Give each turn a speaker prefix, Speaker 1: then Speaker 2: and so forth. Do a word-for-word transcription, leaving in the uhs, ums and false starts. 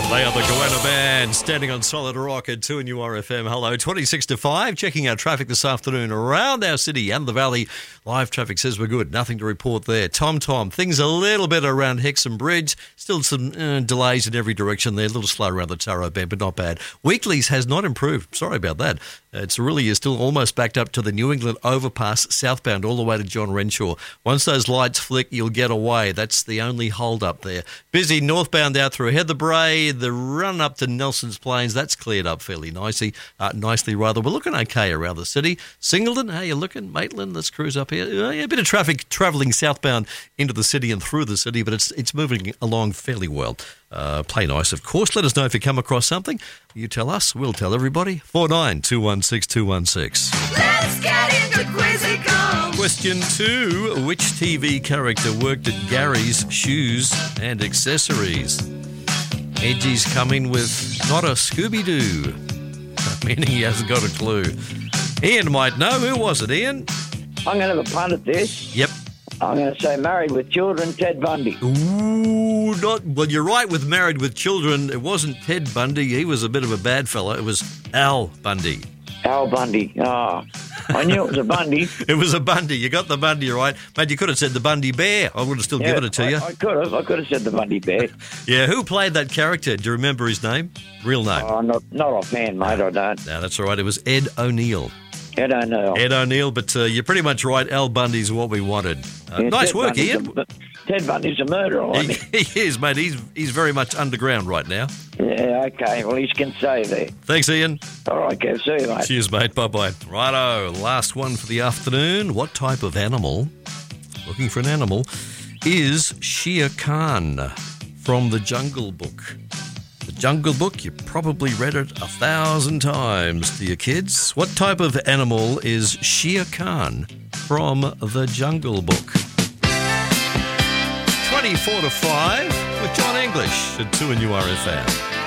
Speaker 1: They are the Goanna Band, standing on solid rock at two and U R F M. Hello, twenty-six to five, checking our traffic this afternoon around our city and the valley. Live traffic says we're good, nothing to report there. Tom Tom, things a little bit around Hexham Bridge, still some uh, delays in every direction there, a little slow around the Taro Bend, but not bad. Weeklies has not improved, sorry about that. It's really is still almost backed up to the New England overpass, southbound all the way to John Renshaw. Once those lights flick, you'll get away. That's the only hold up there. Busy northbound out through Heatherbray, the run up to Nelson's Plains, that's cleared up fairly nicely, uh, nicely rather. We're looking okay around the city. Singleton, how you looking? Maitland, let's cruise up here. Uh, yeah, a bit of traffic travelling southbound into the city and through the city, but it's it's moving along fairly well. Uh, play nice, of course. Let us know if you come across something. You tell us, we'll tell everybody. four nine two one six two one six.
Speaker 2: Let's get into Quizzical.
Speaker 1: Question two. Which T V character worked at Gary's Shoes and Accessories? Edgy's coming with not a Scooby-Doo, meaning he hasn't got a clue. Ian might know. Who was it, Ian?
Speaker 3: I'm going to have a punt at this.
Speaker 1: Yep.
Speaker 3: I'm going to say Married with Children, Ted Bundy.
Speaker 1: Ooh, not well. You're right with Married with Children. It wasn't Ted Bundy. He was a bit of a bad fella. It was Al Bundy.
Speaker 3: Al Bundy. Oh, I knew it was a Bundy.
Speaker 1: It was a Bundy. You got the Bundy right. Mate, you could have said the Bundy Bear. I would have still
Speaker 3: Yeah,
Speaker 1: given it to
Speaker 3: I,
Speaker 1: you.
Speaker 3: I could have. I could have said the Bundy Bear.
Speaker 1: Yeah, who played that character? Do you remember his name? Real name?
Speaker 3: Oh, not not offhand, mate. I don't.
Speaker 1: No, that's all right. It was Ed O'Neill.
Speaker 3: Ed O'Neill.
Speaker 1: Ed O'Neill, but uh, you're pretty much right. Al Bundy's what we wanted. Uh,
Speaker 3: Yeah,
Speaker 1: nice
Speaker 3: Ted
Speaker 1: work,
Speaker 3: Bundy's
Speaker 1: Ian.
Speaker 3: A, Ted Bundy's a murderer,
Speaker 1: He,
Speaker 3: isn't he?
Speaker 1: he is, mate. He's he's very much underground right now.
Speaker 3: Yeah, okay. Well, he's can say there.
Speaker 1: Thanks, Ian.
Speaker 3: All right, Kev. See you, mate.
Speaker 1: Cheers, mate. Bye-bye. Righto, last one for the afternoon. What type of animal, looking for an animal, is Shere Khan from The Jungle Book? The Jungle Book, you probably read it a thousand times to your kids. What type of animal is Shere Khan from The Jungle Book? twenty-four to five with John English at two and U R F M.